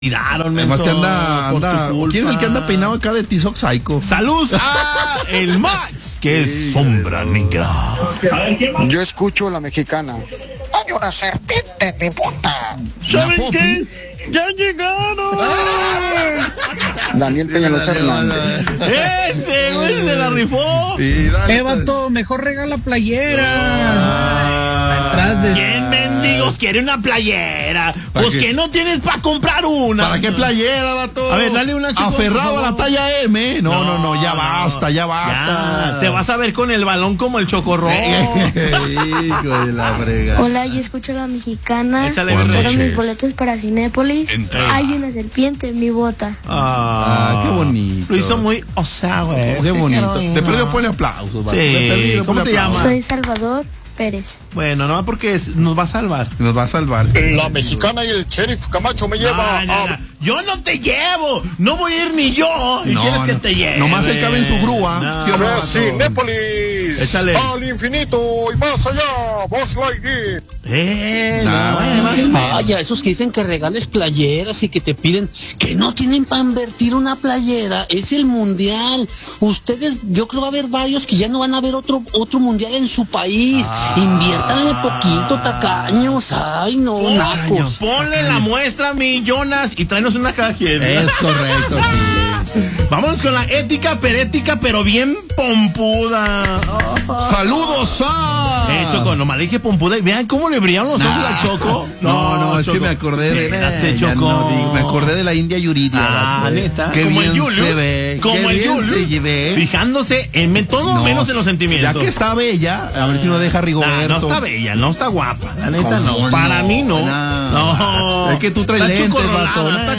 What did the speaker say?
Además que anda. ¿Quién es el que anda peinado acá de Tizoc Psycho? ¡Salud a el Max, que es sombra negra! Yo escucho la mexicana. Hay una serpiente, mi puta. ¿Saben qué? ¡Ya llegaron! Daniel Peñalosa Hernández. ¡Ese güey se la rifó! Vato, mejor regala playera. ¿Quién mendigos quiere una playera? Pues que no tienes para comprar una. ¿Para qué playera, vato? A ver, dale una, chico, aferrado a la talla M. No, ya basta. Ya, te vas a ver con el balón como el chocorrón. Hijo de la frega. Hola, yo escucho la mexicana. Échale, quiero mis boletos para Cinépolis. Entra. Hay una serpiente en mi bota. Qué bonito. Lo hizo muy, güey. Qué bonito. Te perdió, ponle aplausos. Sí. Perdido, ¿Cómo te llamas? Soy Salvador Pérez. Bueno, no, porque nos va a salvar. Nos va a salvar. La mexicana y el sheriff Camacho me lleva No. Yo no te llevo. No voy a ir ni yo. ¿Y quieres que te lleve? Nomás él cabe en su grúa. No. ¿Sí o no, vato? Cinépolis. Échale. Al infinito y más allá. Buzz Lightyear. Ay, a esos que dicen que regales playeras y que te piden que no tienen para invertir una playera. Es el mundial. Ustedes, yo creo va a haber varios que ya no van a ver otro mundial en su país. Inviértanle poquito, tacaños. Ay, no, nacos. Ponle la muestra, mi Jonas, y tráenos una caja. Es correcto, sí. Vámonos con la ética, pero bien pompuda. ¡Saludos a! Choco, nomás le dije pompuda y vean cómo le brillaron los ojos a Choco. No, es Choco. que me acordé de Espérate, Choco. me acordé de la India Yuridia. Neta. Qué Como bien el Julius, se ve. como qué el bien Julius, se ve. fijándose en todo No, menos en los sentimientos. Ya que está bella, a ver si no deja Rigoberto. No está bella, no está guapa. La neta no. ¿Cómo Para no? mí no. No. Es que tú traes Está lentes, chocorrolada, vato. está